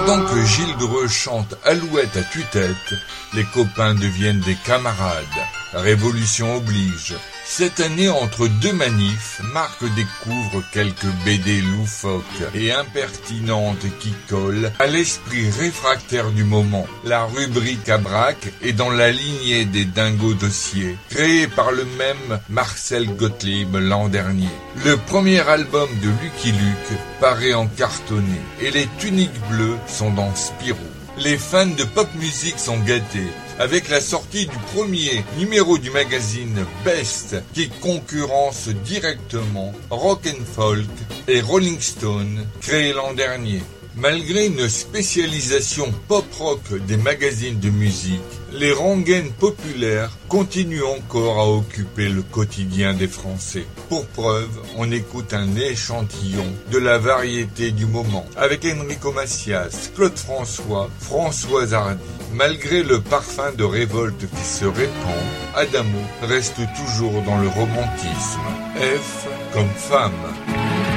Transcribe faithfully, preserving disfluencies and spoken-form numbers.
Pendant que Gilles Dreux chante Alouette à tue-tête, les copains deviennent des camarades. Révolution oblige. Cette année, entre deux manifs, Marc découvre quelques B D loufoques et impertinentes qui collent à l'esprit réfractaire du moment. La rubrique à braque est dans la lignée des Dingo Dossiers, créée par le même Marcel Gottlieb l'an dernier. Le premier album de Lucky Luke paraît en cartonné et les tuniques bleues sont dans Spirou. Les fans de pop music sont gâtés avec la sortie du premier numéro du magazine Best qui concurrence directement Rock and Folk et Rolling Stone créé l'an dernier. Malgré une spécialisation pop-rock des magazines de musique, les rengaines populaires continuent encore à occuper le quotidien des Français. Pour preuve, on écoute un échantillon de la variété du moment, avec Enrico Macias, Claude François, Françoise Hardy. Malgré le parfum de révolte qui se répand, Adamo reste toujours dans le romantisme. F comme femme.